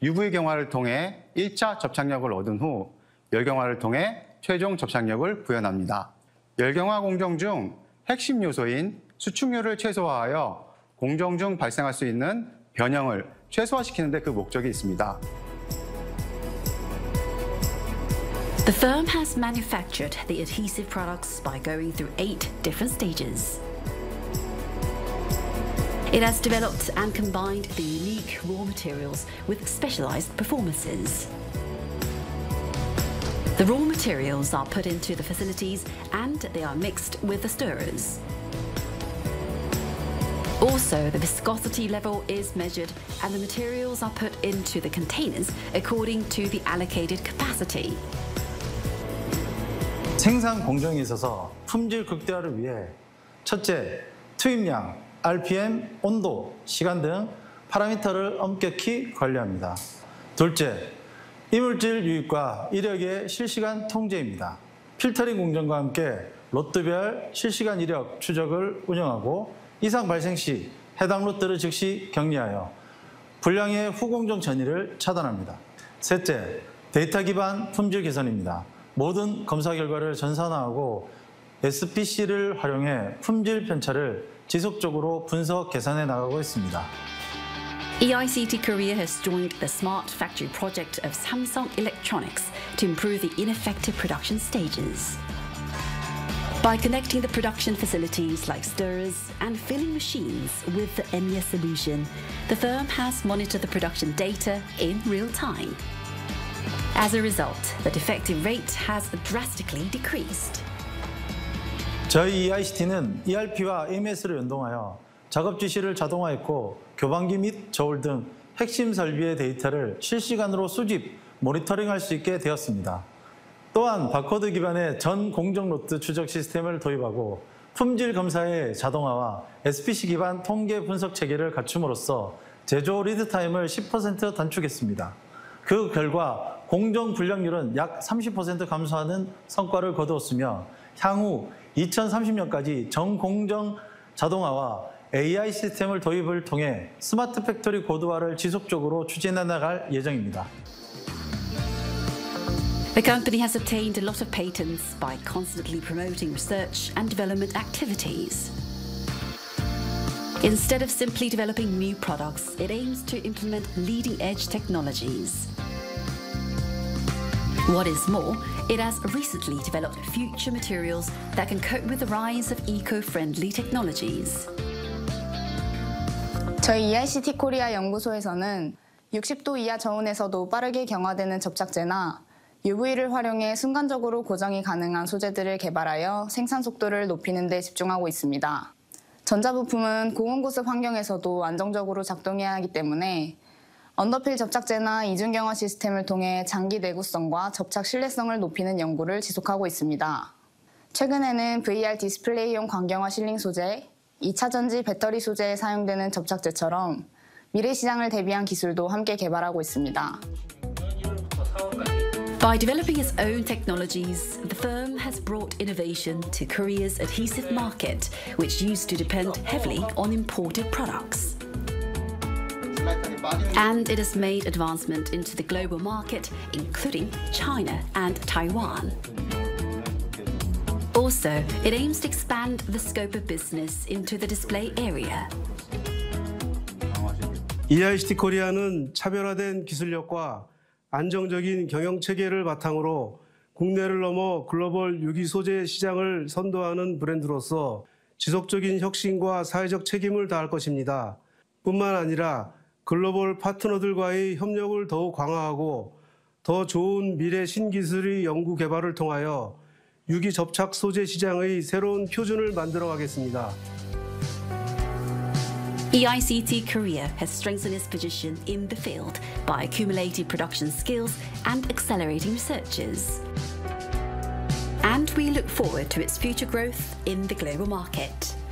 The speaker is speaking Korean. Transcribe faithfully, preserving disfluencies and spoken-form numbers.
유브이 경화를 통해 일 차 접착력을 얻은 후 열경화를 통해 최종 접착력을 구현합니다. 열경화 공정 중 핵심 요소인 수축률을 최소화하여 공정 중 발생할 수 있는 변형을 최소화시키는 데 그 목적이 있습니다. The firm has manufactured the adhesive products by going through eight different stages. It has developed and combined the unique raw materials with specialized performances. The raw materials are put into the facilities and they are mixed with the stirrers. Also, the viscosity level is measured and the materials are put into the containers according to the allocated capacity. 생산 공정에 있어서 품질 극대화를 위해 첫째, 투입량, 알피엠, 온도, 시간 등 파라미터를 엄격히 관리합니다. 둘째, 이물질 유입과 이력의 실시간 통제입니다. 필터링 공정과 함께 로트별 실시간 이력 추적을 운영하고 이상 발생 시 해당 로트를 즉시 격리하여 불량의 후공정 전이를 차단합니다. 셋째, 데이터 기반 품질 개선입니다. 모든 검사 결과를 전산화하고 에스피씨를 활용해 품질 편차를 지속적으로 분석 개선해 나가고 있습니다. E I C T Korea has joined the Smart Factory project of Samsung Electronics to improve the ineffective production stages. By connecting the production facilities like stirrers and filling machines with the E M I A solution, the firm has monitored the production data in real time. As a result, the defective rate has drastically decreased. 저희 이아이씨티는 이알피와 에이엠에스를 연동하여 작업 지시를 자동화했고 교반기 및 저울 등 핵심 설비의 데이터를 실시간으로 수집, 모니터링할 수 있게 되었습니다. 또한 바코드 기반의 전 공정 로트 추적 시스템을 도입하고 품질 검사의 자동화와 에스피씨 기반 통계 분석 체계를 갖춤으로써 제조 리드 타임을 십 퍼센트 단축했습니다. 그 결과 공정 불량률은 약 삼십 퍼센트 감소하는 성과를 거두었으며 향후 이천삼십 년까지 전공정 자동화와 에이아이 시스템을 도입을 통해 스마트 팩토리 고도화를 지속적으로 추진해 나갈 예정입니다. The company has obtained a lot of patents by constantly promoting research and development activities. Instead of simply developing new products, it aims to implement leading-edge technologies. What is more, it has recently developed future materials that can cope with the rise of eco-friendly technologies. 저희 이아이씨티 코리아 연구소에서는 육십 도 이하 저온에서도 빠르게 경화되는 접착제나 유브이를 활용해 순간적으로 고정이 가능한 소재들을 개발하여 생산 속도를 높이는 데 집중하고 있습니다. 전자부품은 고온고습 환경에서도 안정적으로 작동해야 하기 때문에 언더필 접착제나 이중경화 시스템을 통해 장기 내구성과 접착 신뢰성을 높이는 연구를 지속하고 있습니다. 최근에는 브이알 디스플레이용 광경화 실링 소재, 이 차 전지 배터리 소재에 사용되는 접착제처럼 미래 시장을 대비한 기술도 함께 개발하고 있습니다. By developing its own technologies, the firm has brought innovation to Korea's adhesive market, which used to depend heavily on imported products. And it has made advancement into the global market, including China and Taiwan. Also, it aims to expand the scope of business into the display area. 이아이씨티 코리아는 차별화된 기술력과 안정적인 경영 체계를 바탕으로 국내를 넘어 글로벌 유기 소재 시장을 선도하는 브랜드로서 지속적인 혁신과 사회적 책임을 다할 것입니다. 뿐만 아니라 글로벌 파트너들과의 협력을 더욱 강화하고 더 좋은 미래 신기술의 연구 개발을 통하여 유기 접착 소재 시장의 새로운 표준을 만들어가겠습니다. E I C T Korea has strengthened its position in the field by accumulating production skills and accelerating researches. And we look forward to its future growth in the global market.